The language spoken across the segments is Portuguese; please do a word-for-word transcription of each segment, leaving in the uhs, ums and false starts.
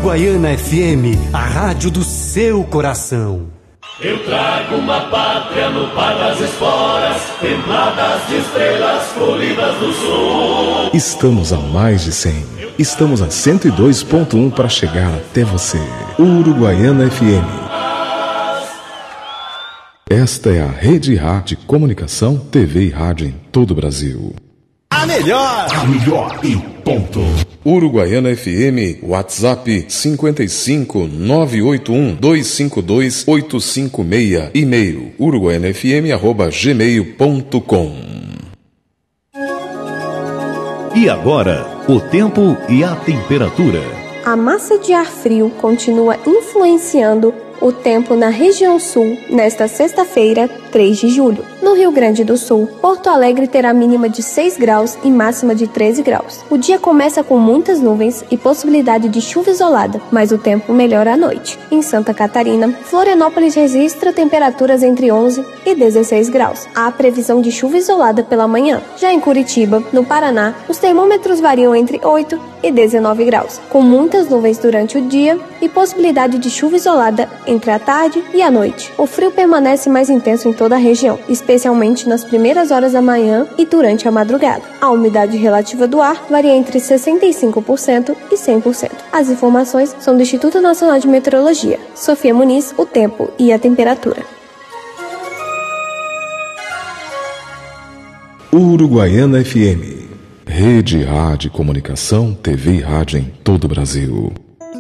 Uruguaiana F M, a rádio do seu coração. Eu trago uma pátria no par das esporas, templadas de estrelas colhidas do sul. Estamos a mais de cem. Estamos a cento e dois ponto um para chegar até você. Uruguaiana F M. Esta é a Rede Rádio de Comunicação, T V e Rádio em todo o Brasil. A melhor! A melhor e ponto. Uruguaiana F M, WhatsApp cinco cinco nove oito um dois cinco dois oito cinco seis, e-mail uruguaianafm arroba gmail ponto com. E agora, o tempo e a temperatura. A massa de ar frio continua influenciando o tempo na região sul nesta sexta-feira, três de julho. No Rio Grande do Sul, Porto Alegre terá mínima de seis graus e máxima de treze graus. O dia começa com muitas nuvens e possibilidade de chuva isolada, mas o tempo melhora à noite. Em Santa Catarina, Florianópolis registra temperaturas entre onze e dezesseis graus. Há previsão de chuva isolada pela manhã. Já em Curitiba, no Paraná, os termômetros variam entre oito e dezenove graus, com muitas nuvens durante o dia e possibilidade de chuva isolada entre a tarde e a noite. O frio permanece mais intenso em toda a região, especialmente nas primeiras horas da manhã e durante a madrugada. A umidade relativa do ar varia entre sessenta e cinco por cento e cem por cento. As informações são do Instituto Nacional de Meteorologia. Sofia Muniz, o tempo e a temperatura. Uruguaiana F M. Rede Rádio Comunicação, T V e Rádio em todo o Brasil.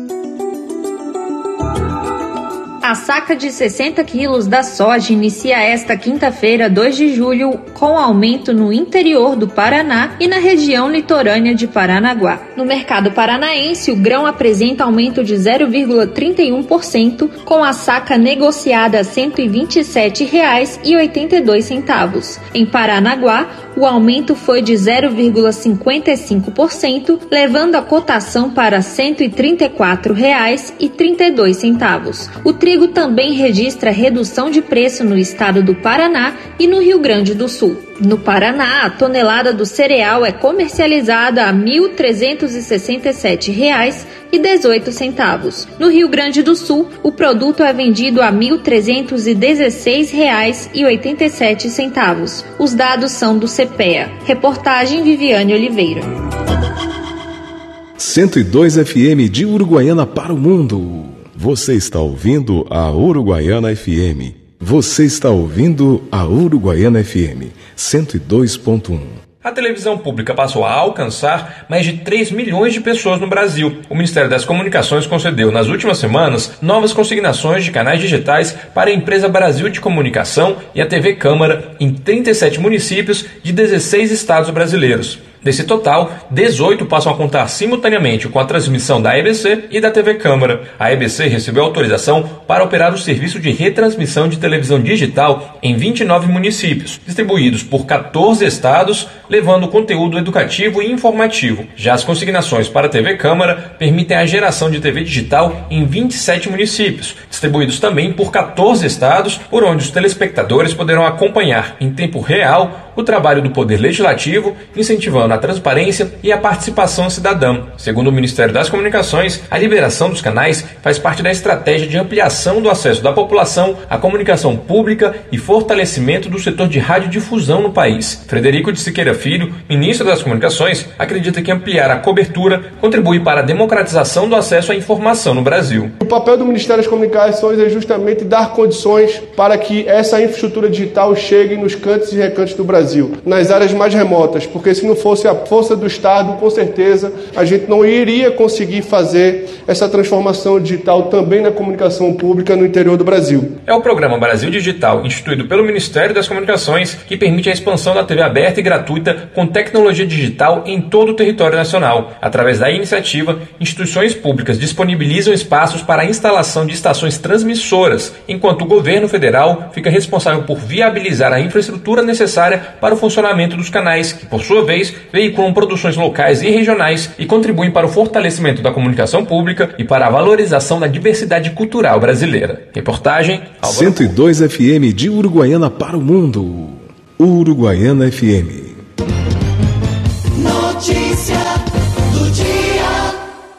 A saca de sessenta quilos da soja inicia esta quinta-feira, dois de julho, com aumento no interior do Paraná e na região litorânea de Paranaguá. No mercado paranaense, o grão apresenta aumento de zero vírgula trinta e um por cento, com a saca negociada a cento e vinte e sete reais e oitenta e dois centavos. Em Paranaguá, o aumento foi de zero vírgula cinquenta e cinco por cento, levando a cotação para cento e trinta e quatro reais e trinta e dois centavos. O trigo também registra redução de preço no estado do Paraná e no Rio Grande do Sul. No Paraná, a tonelada do cereal é comercializada a mil trezentos e sessenta e sete reais e dezoito centavos. No Rio Grande do Sul, o produto é vendido a mil trezentos e dezesseis reais e oitenta e sete centavos. Os dados são do CEPEA. Reportagem Viviane Oliveira. cento e dois F M de Uruguaiana para o mundo. Você está ouvindo a Uruguaiana F M. Você está ouvindo a Uruguaiana F M cento e dois ponto um. A televisão pública passou a alcançar mais de três milhões de pessoas no Brasil. O Ministério das Comunicações concedeu nas últimas semanas novas consignações de canais digitais para a empresa Brasil de Comunicação e a T V Câmara em trinta e sete municípios de dezesseis estados brasileiros. Desse total, dezoito passam a contar simultaneamente com a transmissão da E B C e da T V Câmara. A E B C recebeu autorização para operar o serviço de retransmissão de televisão digital em vinte e nove municípios, distribuídos por quatorze estados, levando conteúdo educativo e informativo. Já as consignações para a T V Câmara permitem a geração de T V digital em vinte e sete municípios, distribuídos também por quatorze estados, por onde os telespectadores poderão acompanhar em tempo real o trabalho do Poder Legislativo, incentivando a transparência e a participação cidadã. Segundo o Ministério das Comunicações, a liberação dos canais faz parte da estratégia de ampliação do acesso da população à comunicação pública e fortalecimento do setor de radiodifusão no país. Frederico de Siqueira Filho, ministro das Comunicações, acredita que ampliar a cobertura contribui para a democratização do acesso à informação no Brasil. O papel do Ministério das Comunicações é justamente dar condições para que essa infraestrutura digital chegue nos cantos e recantos do Brasil, nas áreas mais remotas, porque se não fosse a força do Estado, com certeza a gente não iria conseguir fazer essa transformação digital também na comunicação pública no interior do Brasil. É o programa Brasil Digital, instituído pelo Ministério das Comunicações, que permite a expansão da T V aberta e gratuita com tecnologia digital em todo o território nacional. Através da iniciativa, instituições públicas disponibilizam espaços para a instalação de estações transmissoras, enquanto o governo federal fica responsável por viabilizar a infraestrutura necessária para o funcionamento dos canais, que, por sua vez, veiculam produções locais e regionais e contribuem para o fortalecimento da comunicação pública e para a valorização da diversidade cultural brasileira. Reportagem Álvaro cento e dois F M de Uruguaiana para o mundo. Uruguaiana F M. Notícia do dia.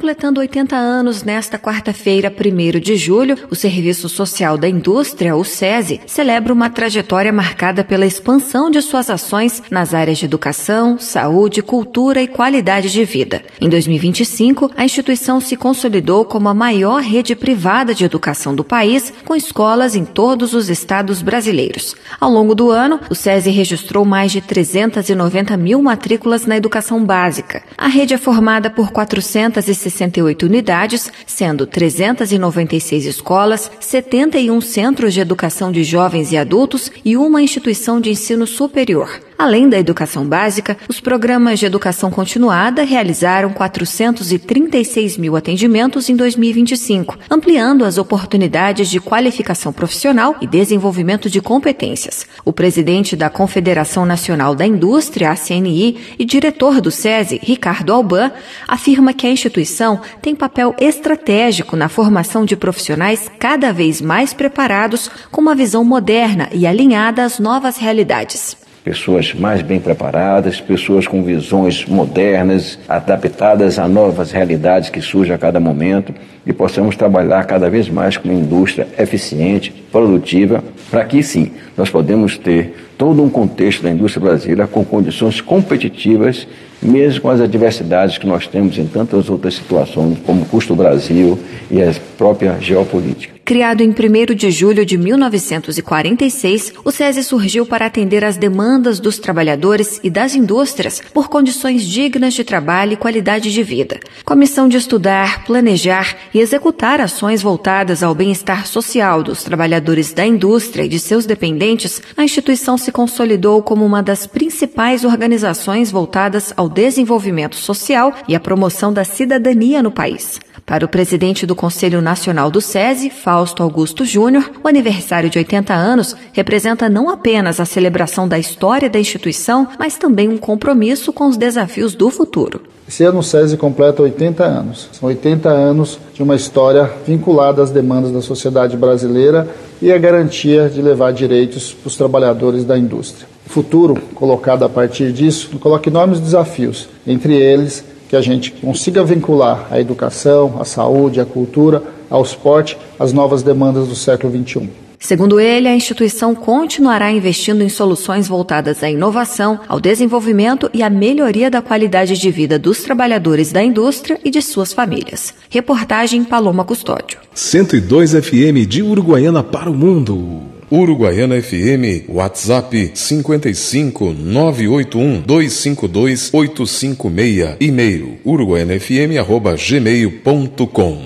Completando oitenta anos nesta quarta-feira, primeiro de julho, o Serviço Social da Indústria, o SESI, celebra uma trajetória marcada pela expansão de suas ações nas áreas de educação, saúde, cultura e qualidade de vida. Em dois mil e vinte e cinco, a instituição se consolidou como a maior rede privada de educação do país, com escolas em todos os estados brasileiros. Ao longo do ano, o SESI registrou mais de trezentas e noventa mil matrículas na educação básica. A rede é formada por quatrocentas e sessenta e oito unidades, sendo trezentas e noventa e seis escolas, setenta e um centros de educação de jovens e adultos e uma instituição de ensino superior. Além da educação básica, os programas de educação continuada realizaram quatrocentos e trinta e seis mil atendimentos em dois mil e vinte e cinco, ampliando as oportunidades de qualificação profissional e desenvolvimento de competências. O presidente da Confederação Nacional da Indústria, a C N I, e diretor do SESI, Ricardo Alban, afirma que a instituição tem papel estratégico na formação de profissionais cada vez mais preparados, com uma visão moderna e alinhada às novas realidades. Pessoas mais bem preparadas, pessoas com visões modernas, adaptadas a novas realidades que surgem a cada momento, e possamos trabalhar cada vez mais com uma indústria eficiente, produtiva, para que sim, nós podemos ter todo um contexto da indústria brasileira com condições competitivas, mesmo com as adversidades que nós temos em tantas outras situações, como o custo do Brasil e a própria geopolítica. Criado em primeiro de julho de mil novecentos e quarenta e seis, o SESI surgiu para atender às demandas dos trabalhadores e das indústrias por condições dignas de trabalho e qualidade de vida. Com a missão de estudar, planejar e executar ações voltadas ao bem-estar social dos trabalhadores da indústria e de seus dependentes, a instituição se consolidou como uma das principais organizações voltadas ao desenvolvimento social e à promoção da cidadania no país. Para o presidente do Conselho Nacional do SESI, Fausto Augusto Júnior, o aniversário de oitenta anos representa não apenas a celebração da história da instituição, mas também um compromisso com os desafios do futuro. Esse ano o SESI completa oitenta anos. São oitenta anos de uma história vinculada às demandas da sociedade brasileira e à garantia de levar direitos para os trabalhadores da indústria. O futuro, colocado a partir disso, coloca enormes desafios, entre eles que a gente consiga vincular a educação, a saúde, a cultura, ao esporte, às novas demandas do século vinte e um. Segundo ele, a instituição continuará investindo em soluções voltadas à inovação, ao desenvolvimento e à melhoria da qualidade de vida dos trabalhadores da indústria e de suas famílias. Reportagem Paloma Custódio. cento e dois F M de Uruguaiana para o mundo. Uruguaiana F M, WhatsApp cinquenta e cinco, nove oito um, dois cinco dois, oito cinco seis, e-mail uruguaianafm arroba gmail ponto com.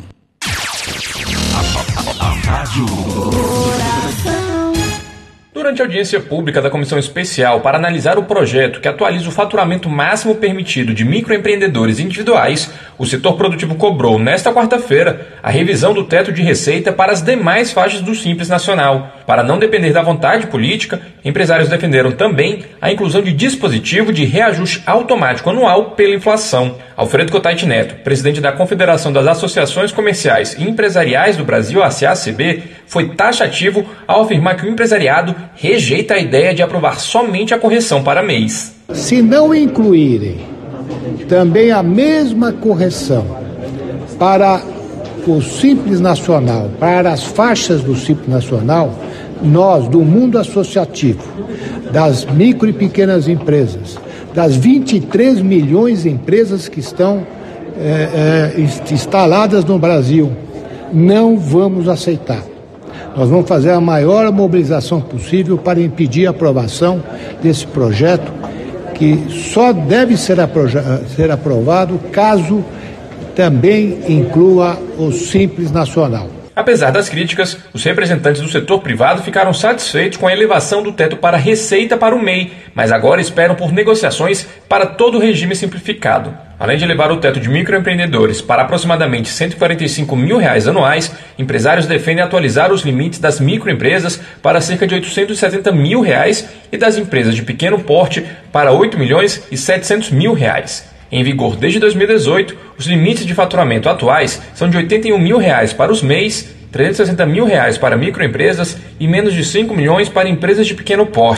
Durante a audiência pública da Comissão Especial para analisar o projeto que atualiza o faturamento máximo permitido de microempreendedores individuais, o setor produtivo cobrou, nesta quarta-feira, a revisão do teto de receita para as demais faixas do Simples Nacional. Para não depender da vontade política, empresários defenderam também a inclusão de dispositivo de reajuste automático anual pela inflação. Alfredo Cotait Neto, presidente da Confederação das Associações Comerciais e Empresariais do Brasil, a C A C B, foi taxativo ao afirmar que o empresariado rejeita a ideia de aprovar somente a correção para mês. Se não incluírem também a mesma correção para o Simples Nacional, para as faixas do Simples Nacional, nós, do mundo associativo, das micro e pequenas empresas, das vinte e três milhões de empresas que estão é, é, instaladas no Brasil, não vamos aceitar. Nós vamos fazer a maior mobilização possível para impedir a aprovação desse projeto, que só deve ser, aproja- ser aprovado caso também inclua o Simples Nacional. Apesar das críticas, os representantes do setor privado ficaram satisfeitos com a elevação do teto para receita para o M E I, mas agora esperam por negociações para todo o regime simplificado. Além de elevar o teto de microempreendedores para aproximadamente cento e quarenta e cinco mil reais anuais, empresários defendem atualizar os limites das microempresas para cerca de oitocentos e setenta mil reais e das empresas de pequeno porte para oito milhões e setecentos mil reais. Em vigor desde dois mil e dezoito, os limites de faturamento atuais são de oitenta e um mil reais para os M E Is, trezentos e sessenta mil reais para microempresas e menos de cinco milhões para empresas de pequeno porte.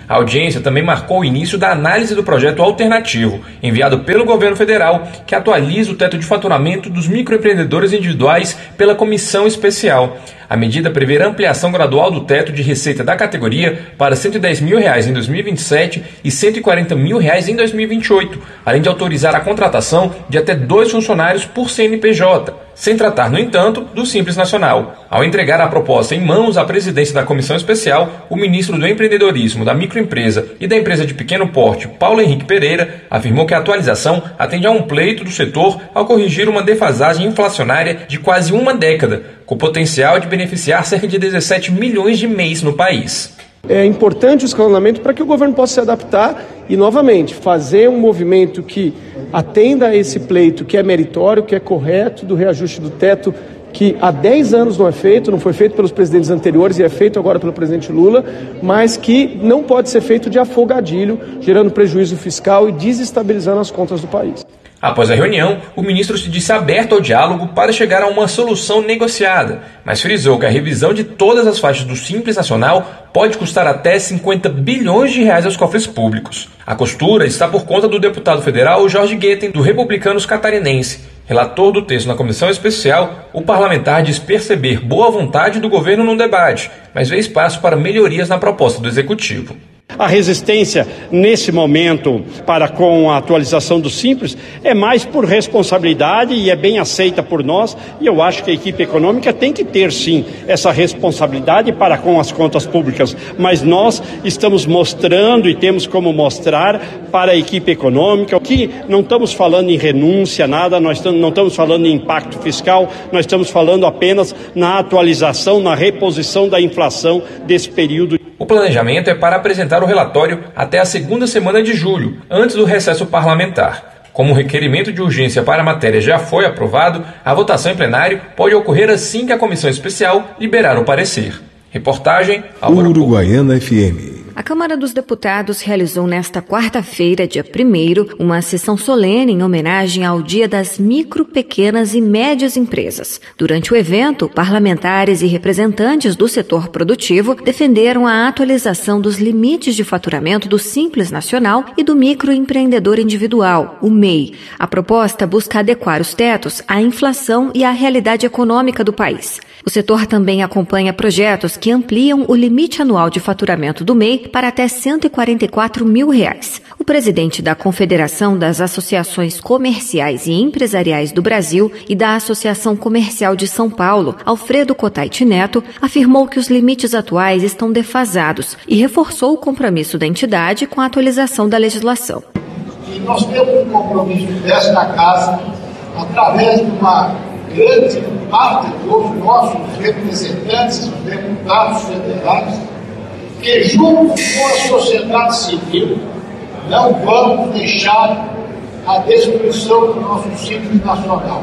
A audiência também marcou o início da análise do projeto alternativo, enviado pelo governo federal, que atualiza o teto de faturamento dos microempreendedores individuais pela comissão especial. A medida prevê a ampliação gradual do teto de receita da categoria para cento e dez mil reais em dois mil e vinte e sete e cento e quarenta mil reais em dois mil e vinte e oito, além de autorizar a contratação de até dois funcionários por C N P J, sem tratar, no entanto, do Simples Nacional. Ao entregar a proposta em mãos à presidência da comissão especial, o ministro do Empreendedorismo, da Microempresa e da Empresa de Pequeno Porte, Paulo Henrique Pereira, afirmou que a atualização atende a um pleito do setor ao corrigir uma defasagem inflacionária de quase uma década, com potencial de beneficiar cerca de dezessete milhões de M E Is no país. É importante o escalonamento para que o governo possa se adaptar e, novamente, fazer um movimento que atenda a esse pleito que é meritório, que é correto, do reajuste do teto, que há dez anos não é feito, não foi feito pelos presidentes anteriores e é feito agora pelo presidente Lula, mas que não pode ser feito de afogadilho, gerando prejuízo fiscal e desestabilizando as contas do país. Após a reunião, o ministro se disse aberto ao diálogo para chegar a uma solução negociada, mas frisou que a revisão de todas as faixas do Simples Nacional pode custar até cinquenta bilhões de reais aos cofres públicos. A costura está por conta do deputado federal Jorge Guetem, do Republicanos Catarinense. Relator do texto na comissão especial, o parlamentar diz perceber boa vontade do governo no debate, mas vê espaço para melhorias na proposta do executivo. A resistência, nesse momento, para com a atualização do Simples, é mais por responsabilidade e é bem aceita por nós, e eu acho que a equipe econômica tem que ter, sim, essa responsabilidade para com as contas públicas, mas nós estamos mostrando e temos como mostrar para a equipe econômica que não estamos falando em renúncia, nada, nós não estamos falando em impacto fiscal, nós estamos falando apenas na atualização, na reposição da inflação desse período. O planejamento é para apresentar o relatório até a segunda semana de julho, antes do recesso parlamentar. Como o requerimento de urgência para a matéria já foi aprovado, a votação em plenário pode ocorrer assim que a comissão especial liberar o parecer. Reportagem Álvaro Uruguaiana F M. A Câmara dos Deputados realizou nesta quarta-feira, dia primeiro, uma sessão solene em homenagem ao Dia das Micro, Pequenas e Médias Empresas. Durante o evento, parlamentares e representantes do setor produtivo defenderam a atualização dos limites de faturamento do Simples Nacional e do microempreendedor individual, o M E I. A proposta busca adequar os tetos à inflação e à realidade econômica do país. O setor também acompanha projetos que ampliam o limite anual de faturamento do M E I para até cento e quarenta e quatro mil reais. O presidente da Confederação das Associações Comerciais e Empresariais do Brasil e da Associação Comercial de São Paulo, Alfredo Cotaiti Neto, afirmou que os limites atuais estão defasados e reforçou o compromisso da entidade com a atualização da legislação. E nós temos um compromisso desta casa, através de uma grande parte dos nossos representantes, deputados federais, que junto com a sociedade civil não vamos deixar a destruição do nosso Simples Nacional.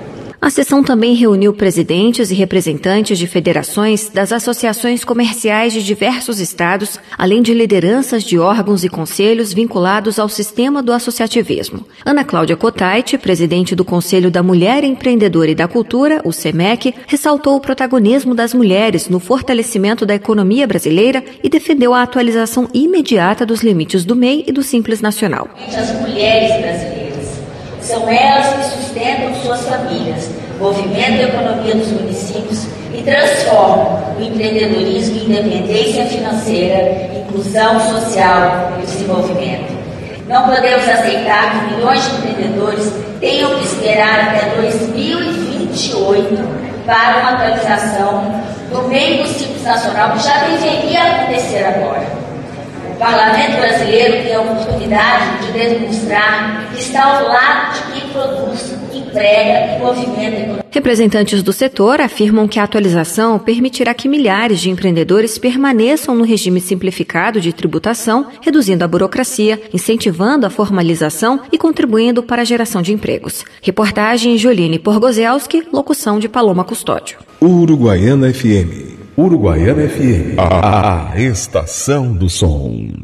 A sessão também reuniu presidentes e representantes de federações das associações comerciais de diversos estados, além de lideranças de órgãos e conselhos vinculados ao sistema do associativismo. Ana Cláudia Cotaiti, presidente do Conselho da Mulher Empreendedora e da Cultura, o SEMEC, ressaltou o protagonismo das mulheres no fortalecimento da economia brasileira e defendeu a atualização imediata dos limites do M E I e do Simples Nacional. As mulheres brasileiras são elas que sustentam suas famílias, movimentam a economia dos municípios e transformam o empreendedorismo em independência financeira, inclusão social e desenvolvimento. Não podemos aceitar que milhões de empreendedores tenham que esperar até dois mil e vinte e oito para uma atualização do M E I do Simples Nacional, que já deveria acontecer agora. O Parlamento brasileiro tem a oportunidade de demonstrar que está ao lado de quem produz, emprega e movimenta economia. Representantes do setor afirmam que a atualização permitirá que milhares de empreendedores permaneçam no regime simplificado de tributação, reduzindo a burocracia, incentivando a formalização e contribuindo para a geração de empregos. Reportagem Joline Porgozelski, locução de Paloma Custódio. Uruguaiana F M. Uruguaiana F M. A, a estação do som.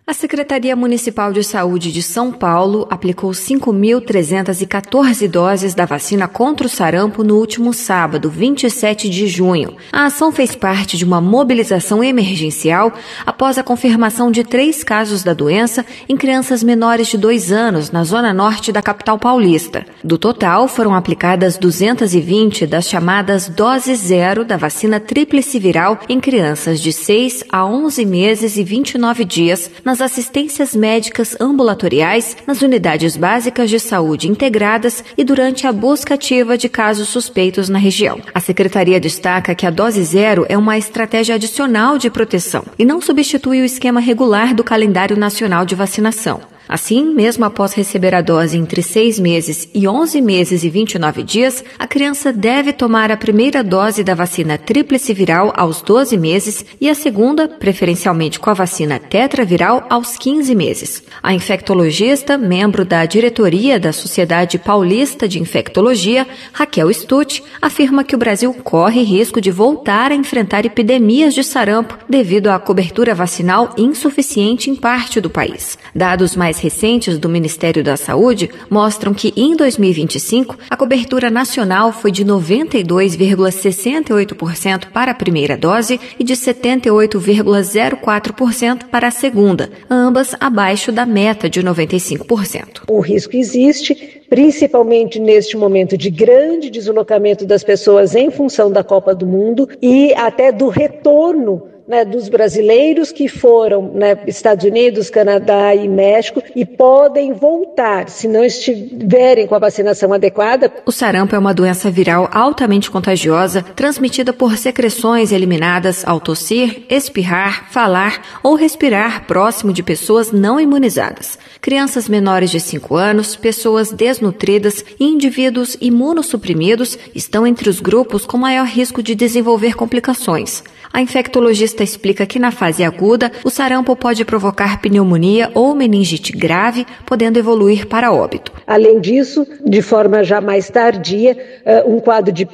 A Secretaria Municipal de Saúde de São Paulo aplicou cinco mil trezentas e quatorze doses da vacina contra o sarampo no último sábado, vinte e sete de junho. A ação fez parte de uma mobilização emergencial após a confirmação de três casos da doença em crianças menores de dois anos na zona norte da capital paulista. Do total, foram aplicadas duzentas e vinte das chamadas doses zero da vacina tríplice viral em crianças de seis a onze meses e vinte e nove dias nas assistências médicas ambulatoriais, nas unidades básicas de saúde integradas e durante a busca ativa de casos suspeitos na região. A Secretaria destaca que a dose zero é uma estratégia adicional de proteção e não substitui o esquema regular do calendário nacional de vacinação. Assim, mesmo após receber a dose entre seis meses e onze meses e vinte e nove dias, a criança deve tomar a primeira dose da vacina tríplice viral aos doze meses e a segunda, preferencialmente com a vacina tetraviral, aos quinze meses. A infectologista, membro da diretoria da Sociedade Paulista de Infectologia, Raquel Stutt, afirma que o Brasil corre risco de voltar a enfrentar epidemias de sarampo devido à cobertura vacinal insuficiente em parte do país. Dados mais recentes do Ministério da Saúde mostram que, em dois mil e vinte e cinco, a cobertura nacional foi de noventa e dois vírgula sessenta e oito por cento para a primeira dose e de setenta e oito vírgula zero quatro por cento para a segunda, ambas abaixo da meta de noventa e cinco por cento. O risco existe, principalmente neste momento de grande deslocamento das pessoas em função da Copa do Mundo e até do retorno, né, dos brasileiros que foram, né, Estados Unidos, Canadá e México e podem voltar se não estiverem com a vacinação adequada. O sarampo é uma doença viral altamente contagiosa, transmitida por secreções eliminadas ao tossir, espirrar, falar ou respirar próximo de pessoas não imunizadas. Crianças menores de cinco anos, pessoas desnutridas e indivíduos imunossuprimidos estão entre os grupos com maior risco de desenvolver complicações. A infectologista explica que na fase aguda, o sarampo pode provocar pneumonia ou meningite grave, podendo evoluir para óbito. Além disso, de forma já mais tardia, um quadro de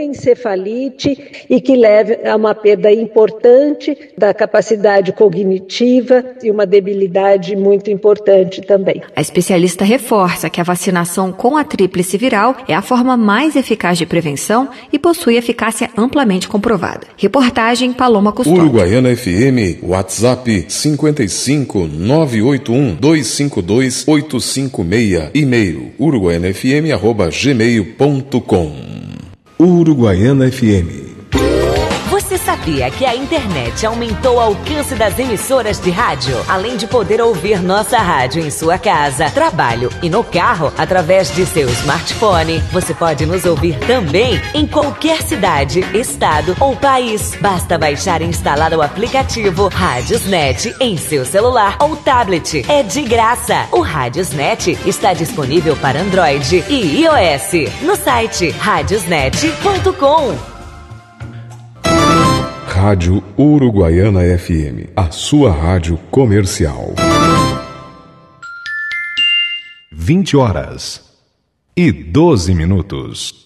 panencefalite e que leve a uma perda importante da capacidade cognitiva e uma debilidade muito importante também. A especialista reforça que a vacinação com a tríplice viral é a forma mais eficaz de prevenção e possui eficácia amplamente comprovada. Reportagem Paloma Custódio. Uruguaiana F M, WhatsApp cinquenta e cinco, nove oito um, dois cinco dois, oito cinco seis, e-mail uruguaianafm arroba gmail ponto com. Uruguaiana F M. Você sabia que a internet aumentou o alcance das emissoras de rádio? Além de poder ouvir nossa rádio em sua casa, trabalho e no carro, através de seu smartphone, você pode nos ouvir também em qualquer cidade, estado ou país. Basta baixar e instalar o aplicativo Radiosnet em seu celular ou tablet. É de graça. O Radiosnet está disponível para Android e iOS no site radiosnet ponto com. Rádio Uruguaiana F M, a sua rádio comercial. vinte horas e doze minutos.